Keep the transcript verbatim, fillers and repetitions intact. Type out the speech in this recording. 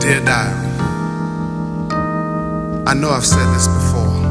Dear Diary, I know I've said this before,